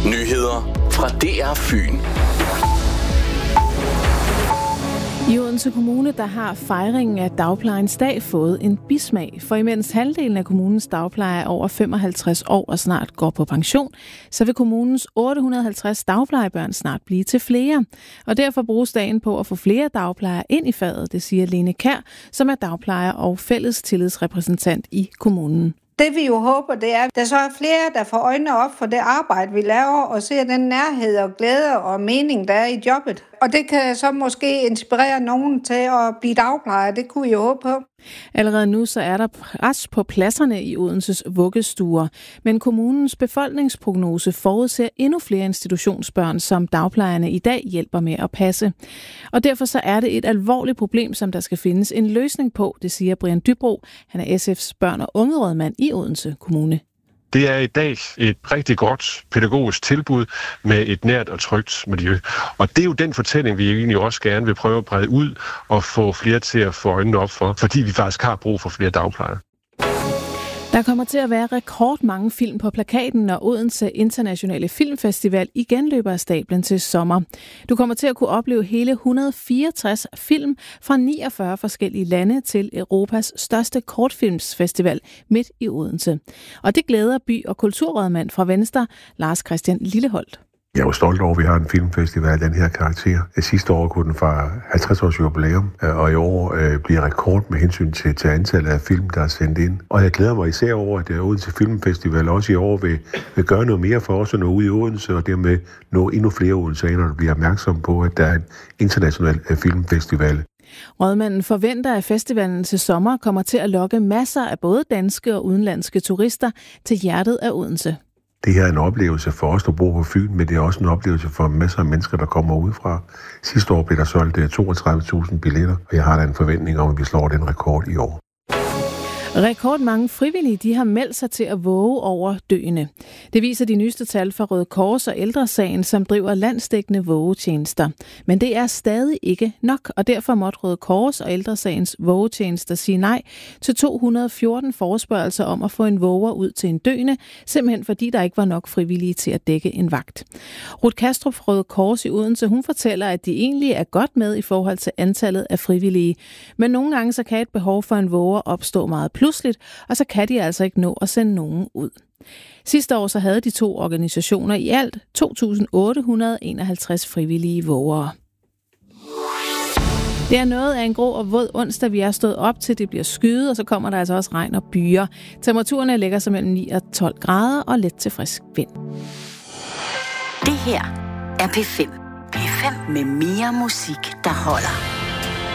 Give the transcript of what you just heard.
Nyheder fra DR Fyn. I Odense Kommune, der har fejringen af dagplejens dag fået en bismag. For imens halvdelen af kommunens dagplejer er over 55 år og snart går på pension, så vil kommunens 850 dagplejebørn snart blive til flere. Og derfor bruges dagen på at få flere dagplejere ind i faget, det siger Lene Kjær, som er dagplejer og fælles tillidsrepræsentant i kommunen. Det vi jo håber, det er, at der så er flere, der får øjnene op for det arbejde, vi laver, og ser den nærhed og glæde og mening, der er i jobbet. Og det kan så måske inspirere nogen til at blive dagplejer. Det kunne vi jo håbe på. Allerede nu så er der pres på pladserne i Odenses vuggestuer, men kommunens befolkningsprognose forudser endnu flere institutionsbørn, som dagplejerne i dag hjælper med at passe. Og derfor så er det et alvorligt problem, som der skal findes en løsning på, det siger Brian Dybro. Han er SF's børn- og ungerådmand i Odense Kommune. Det er i dag et rigtig godt pædagogisk tilbud med et nært og trygt miljø. Og det er jo den fortælling, vi egentlig også gerne vil prøve at brede ud og få flere til at få øjnene op for, fordi vi faktisk har brug for flere dagplejere. Der kommer til at være rekordmange film på plakaten, når Odense Internationale Filmfestival igen løber af stablen til sommer. Du kommer til at kunne opleve hele 164 film fra 49 forskellige lande til Europas største kortfilmsfestival midt i Odense. Og det glæder by- og kulturrådmand fra Venstre, Lars Christian Lilleholdt. Jeg er jo stolt over, at vi har en filmfestival af den her karakter. Sidste år kunne den fra 50 års jubilæum, og i år bliver rekord med hensyn til antallet af film, der er sendt ind. Og jeg glæder mig især over, at Odense Filmfestival også i år vil gøre noget mere for os at nå ud i Odense, og dermed nå endnu flere odenseanere, der bliver opmærksomme på, at der er en international filmfestival. Rådmanden forventer, at festivalen til sommer kommer til at lokke masser af både danske og udenlandske turister til hjertet af Odense. Det her er en oplevelse for os, der bor på Fyn, men det er også en oplevelse for masser af mennesker, der kommer udefra. Sidste år blev der solgt 32.000 billetter, og jeg har da en forventning om, at vi slår den rekord i år. Rekordmange frivillige de har meldt sig til at våge over døende. Det viser de nyeste tal fra Røde Kors og Ældre Sagen, som driver landsdækkende vågetjenester. Men det er stadig ikke nok, og derfor måtte Røde Kors og Ældre Sagens vågetjenester sige nej til 214 forespørgelser om at få en våger ud til en døende, simpelthen fordi der ikke var nok frivillige til at dække en vagt. Ruth Kastrup fra Røde Kors i Odense, hun fortæller, at de egentlig er godt med i forhold til antallet af frivillige. Men nogle gange så kan et behov for en våger opstå meget pludseligt, og så kan de altså ikke nå at sende nogen ud. Sidste år så havde de to organisationer i alt 2.851 frivillige vågere. Det er noget af en grå og våd onsdag, vi er stået op til. Det bliver skyet, og så kommer der altså også regn og byer. Temperaturerne ligger sig mellem 9 og 12 grader og let til frisk vind. Det her er P5. P5 med mere musik, der holder.